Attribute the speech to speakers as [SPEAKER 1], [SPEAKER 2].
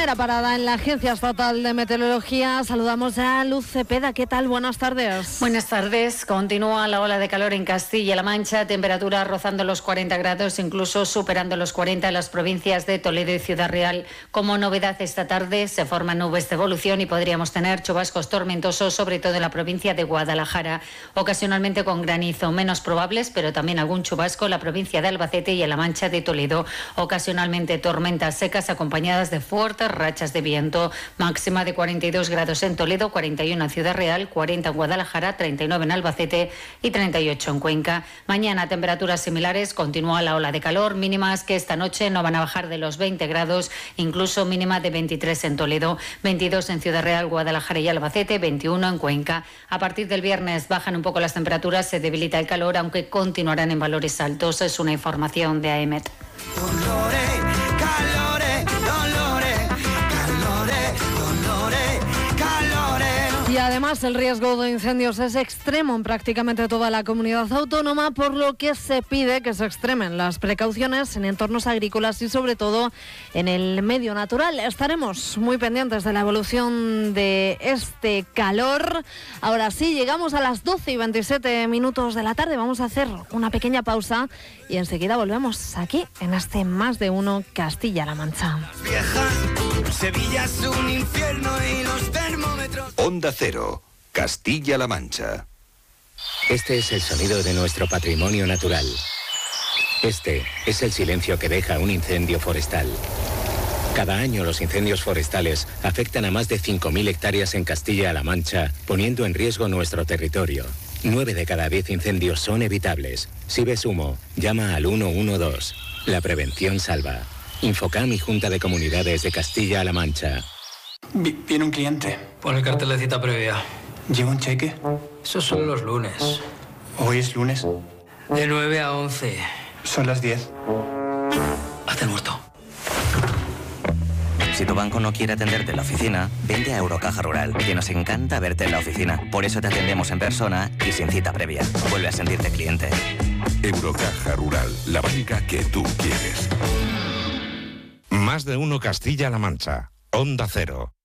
[SPEAKER 1] Primera parada en la Agencia Estatal de Meteorología. Saludamos a Luz Cepeda. ¿Qué tal? Buenas tardes.
[SPEAKER 2] Buenas tardes. Continúa la ola de calor en Castilla-La Mancha. Temperaturas rozando los 40 grados, incluso superando los 40 en las provincias de Toledo y Ciudad Real. Como novedad esta tarde se forman nubes de evolución y podríamos tener chubascos tormentosos, sobre todo en la provincia de Guadalajara. Ocasionalmente con granizo, menos probables, pero también algún chubasco en la provincia de Albacete y en la Mancha de Toledo. Ocasionalmente tormentas secas acompañadas de fuertes rachas de viento. Máxima de 42 grados en Toledo, 41 en Ciudad Real, 40 en Guadalajara, 39 en Albacete y 38 en Cuenca. Mañana temperaturas similares, continúa la ola de calor, mínimas que esta noche no van a bajar de los 20 grados, incluso mínima de 23 en Toledo, 22 en Ciudad Real, Guadalajara y Albacete, 21 en Cuenca. A partir del viernes bajan un poco las temperaturas, se debilita el calor, aunque continuarán en valores altos. Es una información de AEMET.
[SPEAKER 1] Y además el riesgo de incendios es extremo en prácticamente toda la comunidad autónoma, por lo que se pide que se extremen las precauciones en entornos agrícolas y sobre todo en el medio natural. Estaremos muy pendientes de la evolución de este calor. Ahora sí, llegamos a las 12:27 de la tarde. Vamos a hacer una pequeña pausa y enseguida volvemos aquí en este Más de Uno Castilla-La Mancha.
[SPEAKER 3] Sevilla es un infierno y los termómetros.
[SPEAKER 4] Onda Cero, Castilla-La Mancha.
[SPEAKER 5] Este es el sonido de nuestro patrimonio natural. Este es el silencio que deja un incendio forestal. Cada año los incendios forestales afectan a más de 5.000 hectáreas en Castilla-La Mancha, poniendo en riesgo nuestro territorio. 9 de cada 10 incendios son evitables. Si ves humo, llama al 112. La prevención salva. Infocam y Junta de Comunidades de Castilla-La Mancha.
[SPEAKER 6] Viene un cliente.
[SPEAKER 7] Pon el cartel de cita previa.
[SPEAKER 6] ¿Lleva un cheque?
[SPEAKER 7] Esos son los lunes.
[SPEAKER 6] ¿Hoy es lunes?
[SPEAKER 7] De 9 a 11.
[SPEAKER 6] Son las 10.
[SPEAKER 7] Hazte el muerto.
[SPEAKER 8] Si tu banco no quiere atenderte en la oficina, vente a Eurocaja Rural, que nos encanta verte en la oficina. Por eso te atendemos en persona y sin cita previa. Vuelve a sentirte cliente.
[SPEAKER 4] Eurocaja Rural, la banca que tú quieres.
[SPEAKER 9] Más de Uno Castilla-La Mancha. Onda Cero.